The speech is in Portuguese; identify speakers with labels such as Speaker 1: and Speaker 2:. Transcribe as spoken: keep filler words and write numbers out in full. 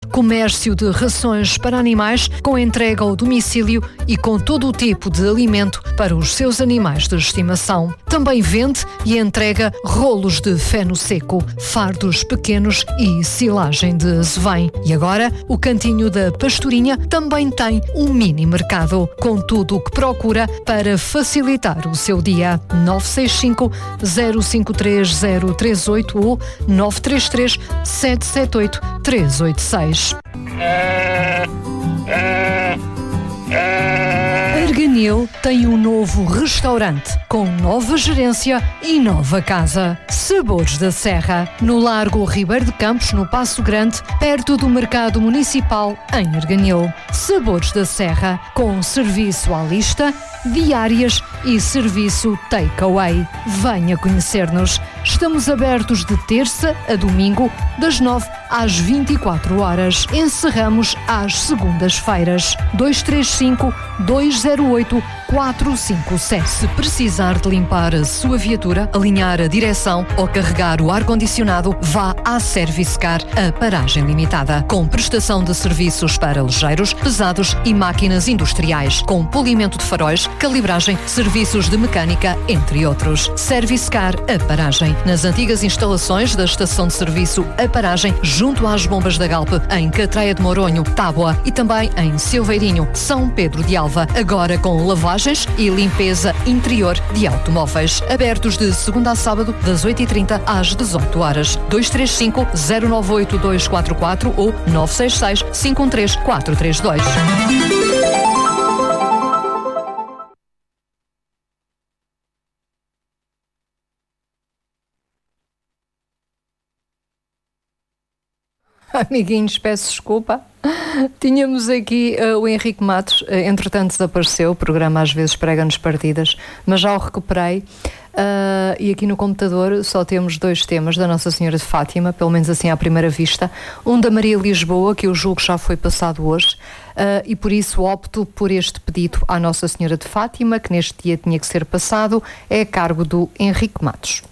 Speaker 1: comércio de rações para animais com entrega ao domicílio e com todo o tipo de alimento para os seus animais de estimação. Também vende e entrega rolos de feno seco, fardos pequenos e silagem de azevém. E agora, o Cantinho da Pastorinha também tem um mini mercado, com tudo o que procura para facilitar o seu dia. nove seis cinco, zero cinco três, zero três oito ou nove três três, sete sete oito, três oito seis. Arganil tem um novo restaurante com nova gerência e nova casa. Sabores da Serra, no Largo Ribeiro de Campos, no Paço Grande, perto do Mercado Municipal, em Arganil. Sabores da Serra, com serviço à lista, diárias e serviço takeaway. Venha conhecer-nos. Estamos abertos de terça a domingo, das nove às vinte e quatro horas. Encerramos às segundas-feiras. dois três cinco, dois zero oito, quatro cinco sete. Se precisar de limpar a sua viatura, alinhar a direção ou carregar o ar-condicionado, vá à Servicecar, a paragem limitada. Com prestação de serviços para ligeiros, pesados e máquinas industriais, com polimento de faróis, calibragem, serviços de mecânica, entre outros. Servicecar, a paragem. Nas antigas instalações da estação de serviço A Paragem, junto às bombas da Galp, em Catreia de Moronho, Tábua, e também em Silveirinho, São Pedro de Alva, agora com lavagens e limpeza interior de automóveis. Abertos de segunda a sábado, das oito e trinta às dezoito horas. dois três cinco, zero nove oito, dois quatro quatro ou nove seis seis, cinco um três, quatro três dois. Amiguinhos, peço desculpa. Tínhamos aqui uh, o Henrique Matos, uh, entretanto desapareceu, o programa às vezes prega-nos partidas, mas já o recuperei. Uh, e aqui no computador só temos dois temas da Nossa Senhora de Fátima, pelo menos assim à primeira vista. Um da Maria Lisboa, que eu julgo que já foi passado hoje, uh, e por isso opto por este pedido à Nossa Senhora de Fátima, que neste dia tinha que ser passado, é a cargo do Henrique Matos.